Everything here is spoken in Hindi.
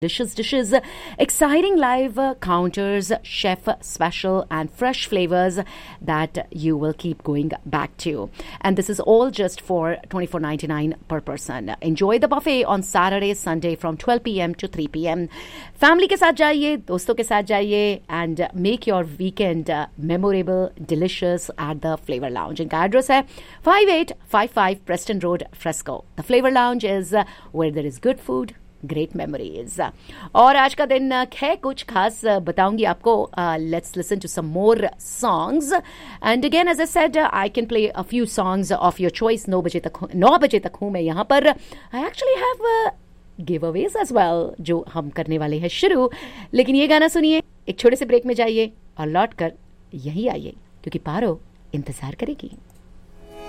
dishes, exciting live counters, chef special and fresh flavors that you will keep going back to. And this is all just for $24.99 per person. Enjoy the buffet on Saturday, Sunday from 12 p.m. to 3 p.m. Family के साथ जाइए, दोस्तों के साथ जाइए and make your weekend memorable, delicious at the Flavor Lounge. इनका एड्रेस है 5855 Preston Road, Fresco. The Flavor Lounge is where there is good food, great memories. और आज का दिन है कुछ खास बताऊंगी आपको. Let's listen to some more songs and again as I said I can play a few songs of your choice. 9 बजे तक हूं मैं यहाँ पर. I actually have give Awez as well जो हम करने वाले हैं शुरू. लेकिन ये गाना सुनिए, एक छोटे से ब्रेक में जाइए और लौट कर यहीं आइए क्योंकि पारो इंतजार करेगी.